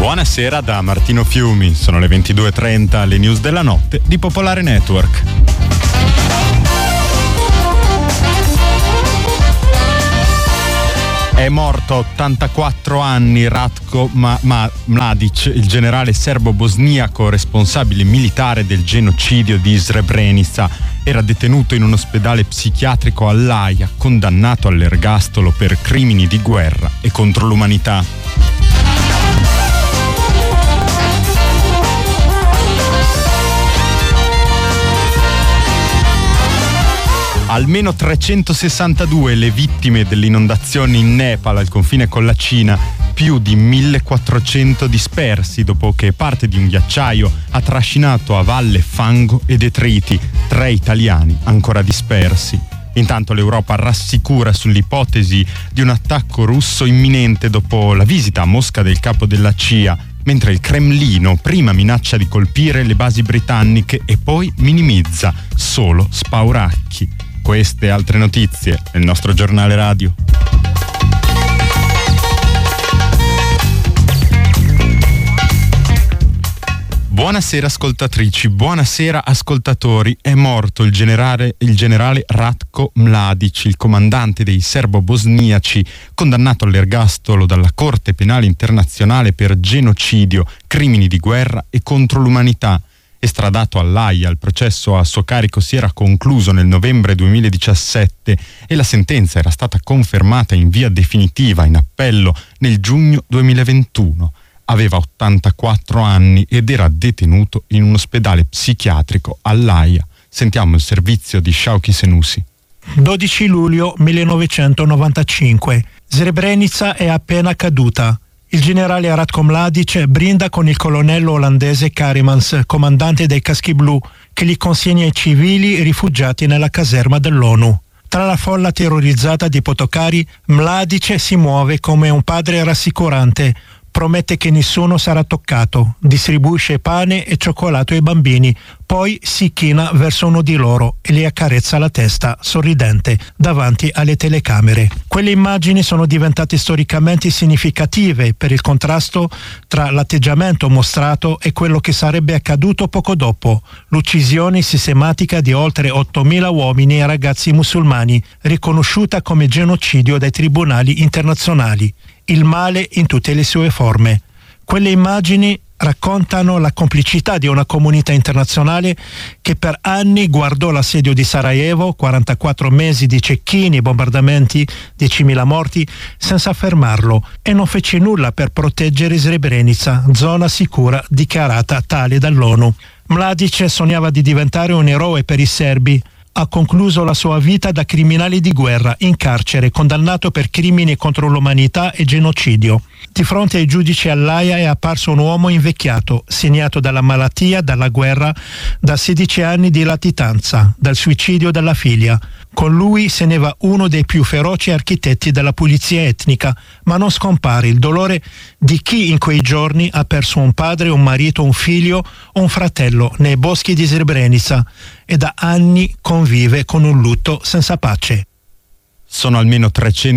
Buonasera da Martino Fiumi, sono le 22:30, le news della notte di Popolare Network. È morto a 84 anni Ratko Mladic, il generale serbo-bosniaco responsabile militare del genocidio di Srebrenica. Era detenuto in un ospedale psichiatrico all'Aia, condannato all'ergastolo per crimini di guerra e contro l'umanità. Almeno 362 le vittime delle inondazioni in Nepal al confine con la Cina, più di 1400 dispersi dopo che parte di un ghiacciaio ha trascinato a valle fango e detriti, 3 italiani ancora dispersi. Intanto l'Europa rassicura sull'ipotesi di un attacco russo imminente dopo la visita a Mosca del capo della CIA, mentre il Cremlino prima minaccia di colpire le basi britanniche e poi minimizza solo spauracchi. Queste e altre notizie nel nostro giornale radio. Buonasera ascoltatrici, buonasera ascoltatori. È morto il generale Ratko Mladic, il comandante dei serbo-bosniaci, condannato all'ergastolo dalla Corte Penale Internazionale per genocidio, crimini di guerra e contro l'umanità. Estradato all'Aia, il processo a suo carico si era concluso nel novembre 2017 e la sentenza era stata confermata in via definitiva in appello nel giugno 2021. Aveva 84 anni ed era detenuto in un ospedale psichiatrico all'Aia. Sentiamo il servizio di Shauki Senussi. 12 luglio 1995. Srebrenica è appena caduta. Il generale Ratko Mladic brinda con il colonnello olandese Karimans, comandante dei caschi blu, che li consegna ai civili rifugiati nella caserma dell'ONU. Tra la folla terrorizzata di Potokari, Mladic si muove come un padre rassicurante. Promette che nessuno sarà toccato, distribuisce pane e cioccolato ai bambini, poi si china verso uno di loro e li accarezza la testa, sorridente, davanti alle telecamere. Quelle immagini sono diventate storicamente significative per il contrasto tra l'atteggiamento mostrato e quello che sarebbe accaduto poco dopo, l'uccisione sistematica di oltre 8.000 uomini e ragazzi musulmani, riconosciuta come genocidio dai tribunali internazionali. Il male in tutte le sue forme. Quelle immagini raccontano la complicità di una comunità internazionale che per anni guardò l'assedio di Sarajevo, 44 mesi di cecchini, bombardamenti, 10.000 morti, senza fermarlo e non fece nulla per proteggere Srebrenica, zona sicura dichiarata tale dall'ONU. Mladic sognava di diventare un eroe per i serbi. Ha concluso la sua vita da criminale di guerra, in carcere, condannato per crimini contro l'umanità e genocidio. Di fronte ai giudici all'Aia è apparso un uomo invecchiato, segnato dalla malattia, dalla guerra, da 16 anni di latitanza, dal suicidio della figlia. Con lui se ne va uno dei più feroci architetti della pulizia etnica, ma non scompare il dolore di chi in quei giorni ha perso un padre, un marito, un figlio o un fratello nei boschi di Srebrenica e da anni convive con un lutto senza pace. Sono almeno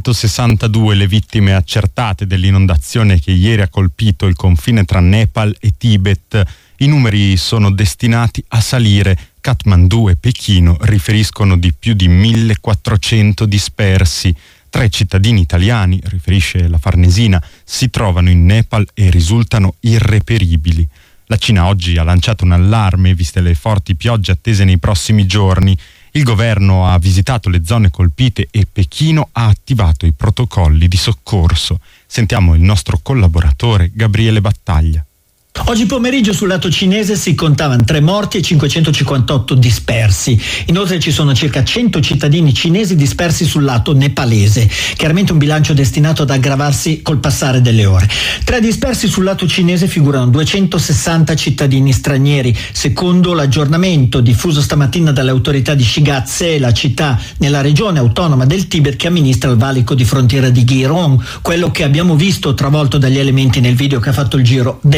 362 le vittime accertate dell'inondazione che ieri ha colpito il confine tra Nepal e Tibet. I numeri sono destinati a salire. Kathmandu e Pechino riferiscono di più di 1400 dispersi. 3 cittadini italiani, riferisce la Farnesina, si trovano in Nepal e risultano irreperibili. La Cina oggi ha lanciato un allarme viste le forti piogge attese nei prossimi giorni. Il governo ha visitato le zone colpite e Pechino ha attivato i protocolli di soccorso. Sentiamo il nostro collaboratore Gabriele Battaglia. Oggi pomeriggio sul lato cinese si contavano 3 morti e 558 dispersi. Inoltre ci sono circa 100 cittadini cinesi dispersi sul lato nepalese. Chiaramente un bilancio destinato ad aggravarsi col passare delle ore. Tra i dispersi sul lato cinese figurano 260 cittadini stranieri. Secondo l'aggiornamento diffuso stamattina dalle autorità di Shigatse, la città nella regione autonoma del Tibet che amministra il valico di frontiera di Giron, quello che abbiamo visto travolto dagli elementi nel video che ha fatto il giro del mondo.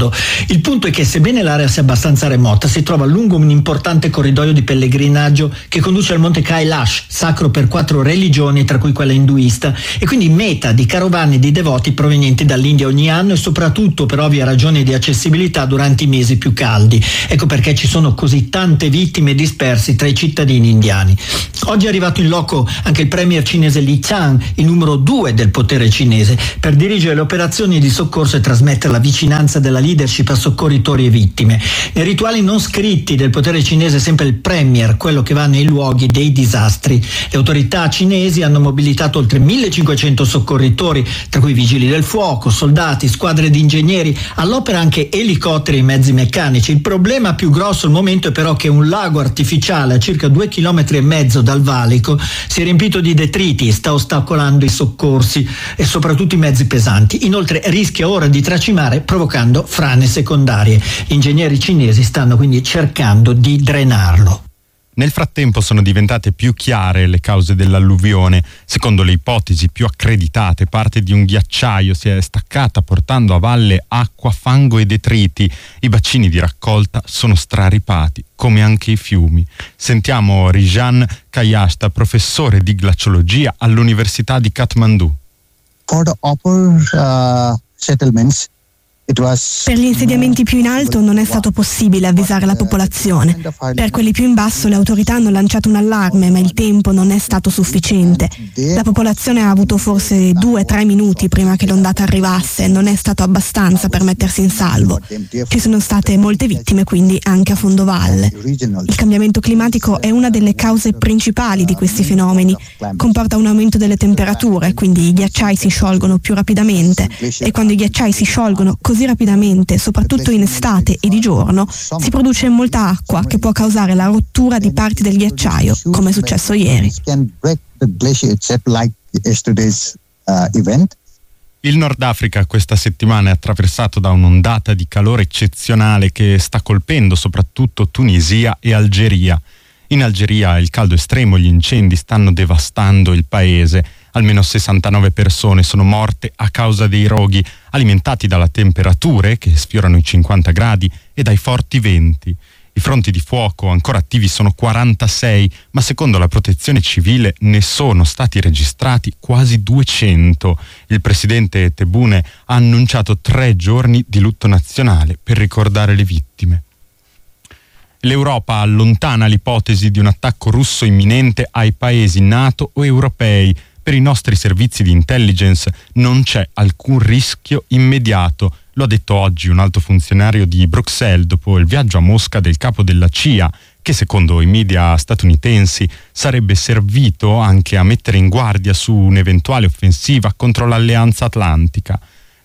mondo. Il punto è che sebbene l'area sia abbastanza remota, si trova lungo un importante corridoio di pellegrinaggio che conduce al monte Kailash, sacro per 4 religioni tra cui quella induista, e quindi meta di carovane di devoti provenienti dall'India ogni anno, e soprattutto per ovvie ragioni di accessibilità durante i mesi più caldi. Ecco perché ci sono così tante vittime dispersi tra i cittadini indiani. Oggi è arrivato in loco anche il premier cinese Li Qiang, il numero 2 del potere cinese, per dirigere le operazioni di soccorso e trasmettere la vicinanza della leadership a soccorritori e vittime. Nei rituali non scritti del potere cinese è sempre il premier quello che va nei luoghi dei disastri. Le autorità cinesi hanno mobilitato oltre 1500 soccorritori, tra cui vigili del fuoco, soldati, squadre di ingegneri, all'opera anche elicotteri e mezzi meccanici. Il problema più grosso al momento è però che un lago artificiale a circa 2,5 km dal valico si è riempito di detriti e sta ostacolando i soccorsi e soprattutto i mezzi pesanti. Inoltre rischia ora di tracimare, provocando frane secondarie. Gli ingegneri cinesi stanno quindi cercando di drenarlo. Nel frattempo sono diventate più chiare le cause dell'alluvione. Secondo le ipotesi più accreditate, parte di un ghiacciaio si è staccata portando a valle acqua, fango e detriti. I bacini di raccolta sono straripati, come anche i fiumi. Sentiamo Rijan Kayashta, professore di glaciologia all'Università di Kathmandu. For the upper settlements, per gli insediamenti più in alto non è stato possibile avvisare la popolazione. Per quelli più in basso le autorità hanno lanciato un allarme, ma il tempo non è stato sufficiente. La popolazione ha avuto forse 2-3 minuti prima che l'ondata arrivasse, non è stato abbastanza per mettersi in salvo. Ci sono state molte vittime quindi anche a fondovalle. Il cambiamento climatico è una delle cause principali di questi fenomeni. Comporta un aumento delle temperature, quindi i ghiacciai si sciolgono più rapidamente, e quando i ghiacciai si sciolgono così rapidamente, soprattutto in estate e di giorno, si produce molta acqua che può causare la rottura di parti del ghiacciaio, come è successo ieri. Il Nord Africa questa settimana è attraversato da un'ondata di calore eccezionale che sta colpendo soprattutto Tunisia e Algeria. In Algeria il caldo estremo e gli incendi stanno devastando il paese. Almeno 69 persone sono morte a causa dei roghi alimentati dalle temperature che sfiorano i 50 gradi e dai forti venti. I fronti di fuoco ancora attivi sono 46, ma secondo la protezione civile ne sono stati registrati quasi 200. Il presidente Tebboune ha annunciato 3 giorni di lutto nazionale per ricordare le vittime. L'Europa allontana l'ipotesi di un attacco russo imminente ai paesi NATO o europei. Per i nostri servizi di intelligence non c'è alcun rischio immediato, lo ha detto oggi un alto funzionario di Bruxelles dopo il viaggio a Mosca del capo della CIA, che secondo i media statunitensi sarebbe servito anche a mettere in guardia su un'eventuale offensiva contro l'Alleanza Atlantica.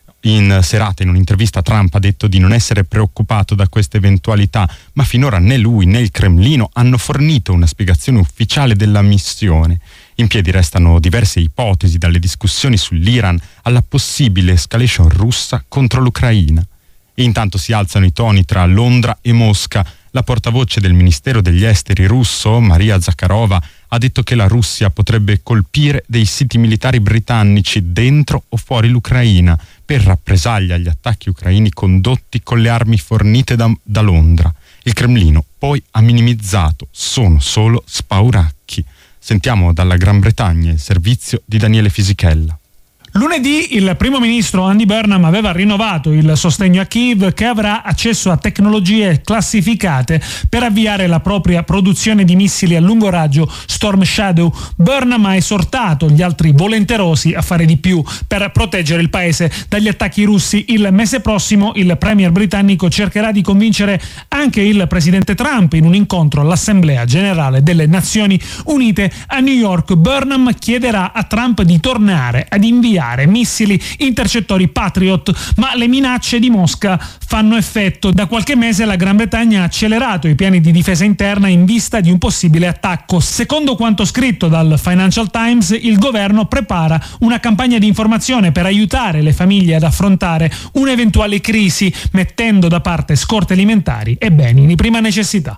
In serata, in un'intervista, Trump ha detto di non essere preoccupato da questa eventualità, ma finora né lui né il Cremlino hanno fornito una spiegazione ufficiale della missione. In piedi restano diverse ipotesi, dalle discussioni sull'Iran alla possibile escalation russa contro l'Ucraina. E intanto si alzano i toni tra Londra e Mosca. La portavoce del Ministero degli Esteri russo, Maria Zakharova, ha detto che la Russia potrebbe colpire dei siti militari britannici dentro o fuori l'Ucraina per rappresaglia agli attacchi ucraini condotti con le armi fornite da Londra. Il Cremlino poi ha minimizzato: sono solo spauracchi. Sentiamo dalla Gran Bretagna il servizio di Daniele Fisichella. Lunedì il primo ministro Andy Burnham aveva rinnovato il sostegno a Kiev, che avrà accesso a tecnologie classificate per avviare la propria produzione di missili a lungo raggio Storm Shadow. Burnham ha esortato gli altri volenterosi a fare di più per proteggere il paese dagli attacchi russi. Il mese prossimo il premier britannico cercherà di convincere anche il presidente Trump in un incontro all'Assemblea Generale delle Nazioni Unite a New York. Burnham chiederà a Trump di tornare ad inviare missili intercettori Patriot, ma le minacce di Mosca fanno effetto. Da qualche mese la Gran Bretagna ha accelerato i piani di difesa interna in vista di un possibile attacco. Secondo quanto scritto dal Financial Times, il governo prepara una campagna di informazione per aiutare le famiglie ad affrontare un'eventuale crisi, mettendo da parte scorte alimentari e beni di prima necessità.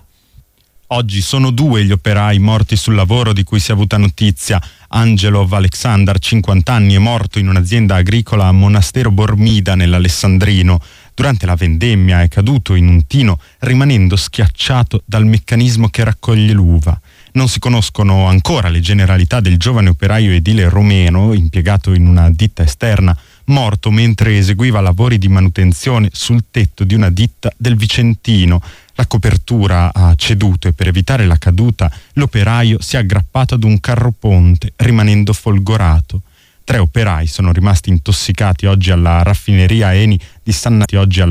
Oggi sono 2 gli operai morti sul lavoro di cui si è avuta notizia. Angelov Alexander, 50 anni, è morto in un'azienda agricola a Monastero Bormida nell'Alessandrino. Durante la vendemmia è caduto in un tino rimanendo schiacciato dal meccanismo che raccoglie l'uva. Non si conoscono ancora le generalità del giovane operaio edile romeno, impiegato in una ditta esterna, morto mentre eseguiva lavori di manutenzione sul tetto di una ditta del Vicentino. La copertura ha ceduto e per evitare la caduta l'operaio si è aggrappato ad un carroponte, rimanendo folgorato. 3 operai sono rimasti intossicati oggi alla raffineria Eni di San Natale.